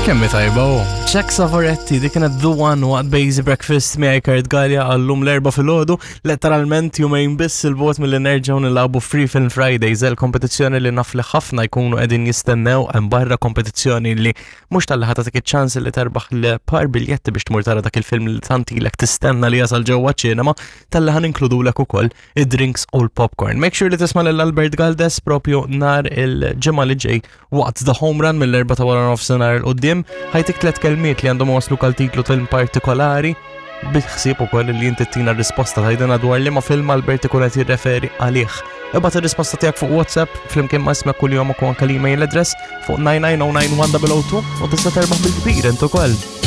Kemmi tajba u. Jack Savoretti, di kienet The One waqt Basic Breakfast miegħi Kurt Gallia għallum l-erba fil-ħodu, letteralment jumejn biss il-bot mill nerġgħu nilagħbu Free Film Fridays, il-kompetizzjoni li naf li ħafna jkunu qegħdin jistennew hemm barra kompetizzjoni li mhux tal-li ħatatek iċ-ċans li terbaħ l-par biljetti biex tmur tara dak il-film li tantilek tistenna li jasal ġewwa ċinema, tal-li ħaninkludullek ukoll id-drinks u l-popcorn. Make sure li tisma' lil Albert Galdes propju nar il-ġimgħa li ġej waqt The Home Run mill-erba ta' wara nofsinhar il-qudiem. Ħajtik 3 kelmiet li għandhom waslu kal titlu film partikolari biħsib ukoll li inti tina risposta tajdina dwar li ma film Albert ikun qed jirreferi għalih. Ibgħat ir-risposta tiegħek fuq WhatsApp flimkien ma ismek kuljum ukoll anke l-email address fuq 9909102 u tista' terbaħ bil-kbir int ukoll.